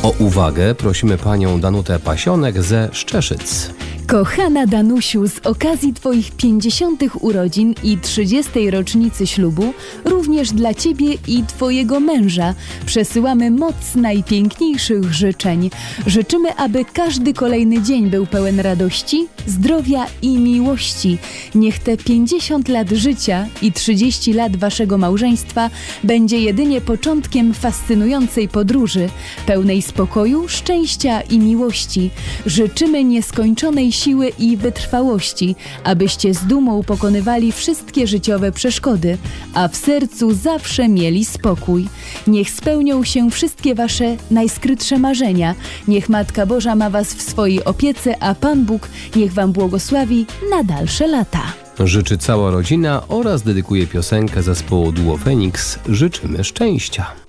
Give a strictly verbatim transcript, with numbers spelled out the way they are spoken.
O uwagę prosimy panią Danutę Pasionek ze Szczeszyc. Kochana Danusiu, z okazji Twoich pięćdziesiątych urodzin i trzydziestej rocznicy ślubu, również dla Ciebie i Twojego męża przesyłamy moc najpiękniejszych życzeń. Życzymy, aby każdy kolejny dzień był pełen radości, zdrowia i miłości. Niech te pięćdziesiąt lat życia i trzydzieści lat Waszego małżeństwa będzie jedynie początkiem fascynującej podróży, pełnej spokoju, szczęścia i miłości. Życzymy nieskończonej siły i wytrwałości, abyście z dumą pokonywali wszystkie życiowe przeszkody, a w sercu zawsze mieli spokój. Niech spełnią się wszystkie wasze najskrytsze marzenia. Niech Matka Boża ma was w swojej opiece, a Pan Bóg niech wam błogosławi na dalsze lata. Życzy cała rodzina oraz dedykuje piosenkę zespołu Duo Feniks. Życzymy szczęścia.